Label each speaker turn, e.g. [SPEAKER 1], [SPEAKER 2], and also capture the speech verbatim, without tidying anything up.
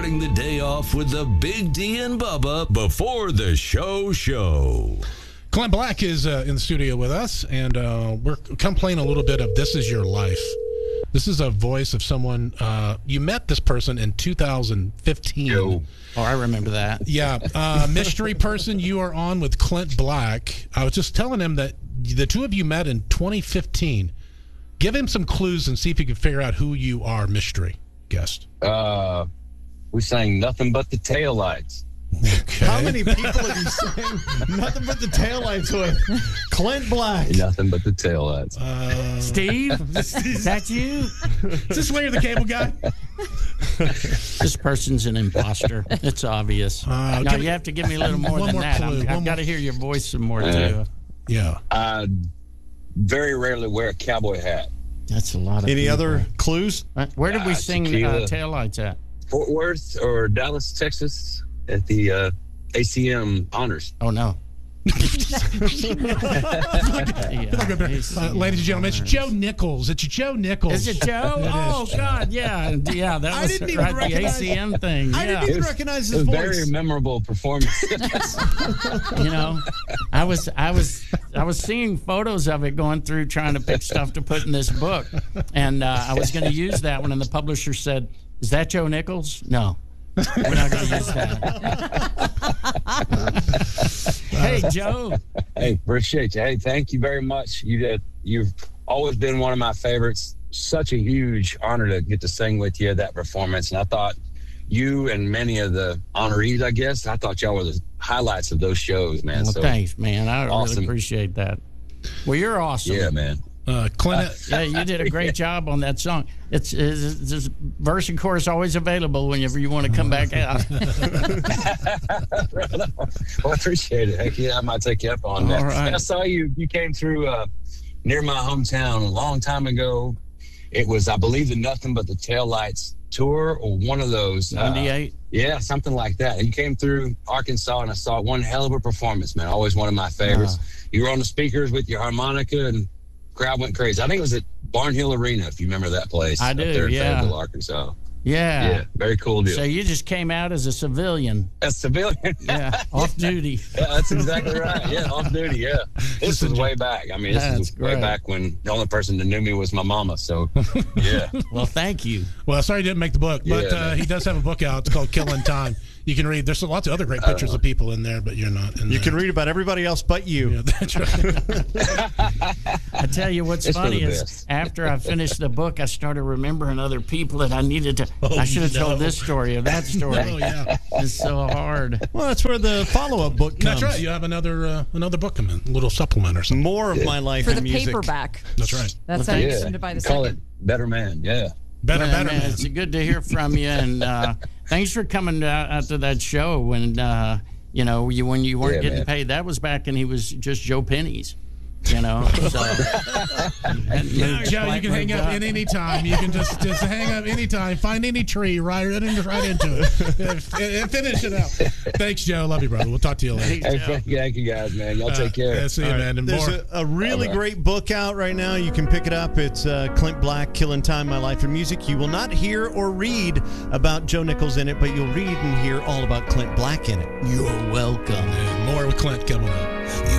[SPEAKER 1] starting the day off with the Big D and Bubba before the show show.
[SPEAKER 2] Clint Black is uh, in the studio with us, and uh, we're come playing a little bit of This Is Your Life. This is a voice of someone, uh, you met this person in two thousand fifteen.
[SPEAKER 3] Yo.
[SPEAKER 4] Oh, I remember that.
[SPEAKER 2] Yeah. Uh, mystery person, you are on with Clint Black. I was just telling him that the two of you met in twenty fifteen. Give him some clues and see if you can figure out who you are, mystery guest.
[SPEAKER 3] Uh, we sang Nothing But the Taillights.
[SPEAKER 2] Okay.
[SPEAKER 5] How many people have you sang Nothing But the Taillights with? Clint Black.
[SPEAKER 3] Nothing But the Taillights.
[SPEAKER 2] Uh,
[SPEAKER 4] Steve, is that you?
[SPEAKER 2] is this Larry the Cable Guy?
[SPEAKER 4] This person's an imposter. It's obvious.
[SPEAKER 2] Uh,
[SPEAKER 4] no,
[SPEAKER 2] give
[SPEAKER 4] you
[SPEAKER 2] me-
[SPEAKER 4] have to give me a little more
[SPEAKER 2] One
[SPEAKER 4] than
[SPEAKER 2] more
[SPEAKER 4] that.
[SPEAKER 2] clue,
[SPEAKER 4] I'm,
[SPEAKER 2] one
[SPEAKER 4] I've got to
[SPEAKER 2] more-
[SPEAKER 4] hear your voice some more,
[SPEAKER 3] Uh,
[SPEAKER 4] too.
[SPEAKER 2] Yeah.
[SPEAKER 3] I very rarely wear a cowboy hat.
[SPEAKER 4] That's a lot of
[SPEAKER 5] Any
[SPEAKER 4] people.
[SPEAKER 5] other clues?
[SPEAKER 4] Uh, Where did we
[SPEAKER 3] Ah,
[SPEAKER 4] sing uh,
[SPEAKER 3] tequila.
[SPEAKER 4] Taillights at?
[SPEAKER 3] Fort Worth or Dallas, Texas, at the uh, A C M Honors.
[SPEAKER 4] Oh, no. Yeah, he's-
[SPEAKER 2] Uh, ladies and gentlemen, it's Joe Nichols. It's Joe Nichols.
[SPEAKER 4] Is it Joe?
[SPEAKER 2] It
[SPEAKER 4] Oh,
[SPEAKER 2] is.
[SPEAKER 4] God, yeah. Yeah, that
[SPEAKER 5] I
[SPEAKER 4] was
[SPEAKER 5] didn't even
[SPEAKER 4] right, the
[SPEAKER 5] recognize-
[SPEAKER 4] A C M thing.
[SPEAKER 5] I
[SPEAKER 4] Yeah.
[SPEAKER 5] didn't even
[SPEAKER 3] It was-
[SPEAKER 5] recognize
[SPEAKER 3] It
[SPEAKER 5] his
[SPEAKER 3] was a
[SPEAKER 5] voice.
[SPEAKER 3] very memorable performance.
[SPEAKER 4] You know, I was I was I was seeing photos of it going through trying to pick stuff to put in this book, and uh, I was going to use that one, and the publisher said, "Is that Joe Nichols?" No, we're not going to use that. Hey, Joe.
[SPEAKER 3] Hey, appreciate you. Hey, thank you very much. You did. You've always been one of my favorites. Such a huge honor to get to sing with you at that performance. And I thought you and many of the honorees, I guess, I thought y'all were the highlights of those shows, man.
[SPEAKER 4] Well,
[SPEAKER 3] so,
[SPEAKER 4] thanks, man. I
[SPEAKER 3] awesome.
[SPEAKER 4] really appreciate that. Well, you're awesome.
[SPEAKER 3] yeah, man.
[SPEAKER 2] Uh, Clint,
[SPEAKER 4] Yeah, you did a great job on that song. It's, it's, it's verse and chorus always available whenever you want to come back out.
[SPEAKER 3] Well, I appreciate it. Heck yeah, I might take you up on that.
[SPEAKER 4] All right.
[SPEAKER 3] I saw you. You came through uh, near my hometown a long time ago. It was, I believe, the Nothing But the Taillights tour or one of those. uh,
[SPEAKER 4] ninety-eight.
[SPEAKER 3] Yeah, something like that. You came through Arkansas, and I saw one hell of a performance, man. Always one of my favorites. You were on the speakers with your harmonica, and crowd went crazy. I think it was at Barnhill Arena, if you remember that place.
[SPEAKER 4] I
[SPEAKER 3] up
[SPEAKER 4] do,
[SPEAKER 3] there in
[SPEAKER 4] yeah.
[SPEAKER 3] Fayetteville, Arkansas.
[SPEAKER 4] Yeah.
[SPEAKER 3] Yeah, very cool deal.
[SPEAKER 4] So you just came out as a civilian.
[SPEAKER 3] A civilian.
[SPEAKER 4] Yeah, off duty.
[SPEAKER 3] Yeah, that's exactly right. Yeah, off duty. Yeah, this was way back. I mean, this
[SPEAKER 4] That's
[SPEAKER 3] was way
[SPEAKER 4] great.
[SPEAKER 3] back when the only person that knew me was my mama. So, yeah.
[SPEAKER 4] Well, thank you.
[SPEAKER 2] well, sorry he didn't make the book, but
[SPEAKER 3] Yeah,
[SPEAKER 2] uh,
[SPEAKER 3] man.
[SPEAKER 2] he does have a book out. It's called Killing Time. You can read. There's lots of other great pictures of people in there, but you're not in
[SPEAKER 5] You
[SPEAKER 2] there.
[SPEAKER 5] can read about everybody else but you.
[SPEAKER 2] Yeah, that's right.
[SPEAKER 4] I tell you what's
[SPEAKER 3] It's for
[SPEAKER 4] funny
[SPEAKER 3] the
[SPEAKER 4] is
[SPEAKER 3] best.
[SPEAKER 4] after I finished the book, I started remembering other people that I needed to. I should have
[SPEAKER 2] no.
[SPEAKER 4] told this story or that story.
[SPEAKER 2] Oh, yeah.
[SPEAKER 4] It's so hard.
[SPEAKER 5] Well, that's where the follow-up book comes.
[SPEAKER 2] That's right. You have another uh, another book coming, a little supplement or something.
[SPEAKER 5] More of my life
[SPEAKER 6] For
[SPEAKER 5] in
[SPEAKER 6] the
[SPEAKER 5] music.
[SPEAKER 6] paperback.
[SPEAKER 2] That's right.
[SPEAKER 6] That's
[SPEAKER 4] Well,
[SPEAKER 6] how
[SPEAKER 4] thank
[SPEAKER 6] you
[SPEAKER 3] Yeah.
[SPEAKER 6] should divide a
[SPEAKER 3] Call
[SPEAKER 6] second.
[SPEAKER 3] it Better Man. Yeah.
[SPEAKER 2] Better,
[SPEAKER 4] Well,
[SPEAKER 2] better,
[SPEAKER 4] man,
[SPEAKER 2] man.
[SPEAKER 4] It's good to hear from you, and uh, thanks for coming out, out to that show when uh, you know you when you weren't
[SPEAKER 3] Yeah,
[SPEAKER 4] getting
[SPEAKER 3] man.
[SPEAKER 4] paid. That was back when he was just Joe Penny's. You know, so and-
[SPEAKER 2] Yeah, Joe, you
[SPEAKER 4] like
[SPEAKER 2] can
[SPEAKER 4] my
[SPEAKER 2] hang up
[SPEAKER 4] God.
[SPEAKER 2] in any time. You can just just hang up anytime. Find any tree, right, right, into, right into it, and, and finish it out. Thanks, Joe. Love you, brother. We'll talk to you later.
[SPEAKER 3] Hey, thank you, thank you guys, man. Y'all
[SPEAKER 2] Uh,
[SPEAKER 3] take care.
[SPEAKER 2] Yeah, see you, man. And
[SPEAKER 5] There's
[SPEAKER 2] more.
[SPEAKER 5] a, a really
[SPEAKER 3] All right.
[SPEAKER 5] great book out right now. You can pick it up. It's uh, Clint Black, Killing Time, My Life in Music. You will not hear or read about Joe Nichols in it, but you'll read and hear all about Clint Black in it.
[SPEAKER 4] You're welcome.
[SPEAKER 2] And more with Clint coming up.